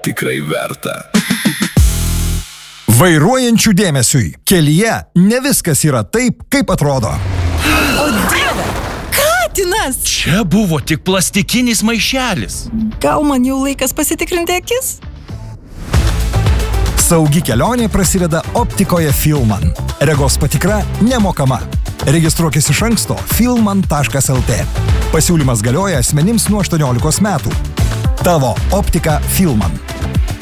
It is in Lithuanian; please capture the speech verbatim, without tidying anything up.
tikrai verta. Vairuojančių dėmesiui. Kelyje ne viskas yra taip, kaip atrodo. O Dieve, katinas! Čia buvo tik plastikinis maišelis. Gal man jau laikas pasitikrinti akis? Saugi kelionė prasideda optikoje Filman. Regos patikra nemokama. Registruokis iš anksto filman taškas lt. Pasiūlymas galioja asmenims nuo aštuoniolikos metų. Tavo optika Filman.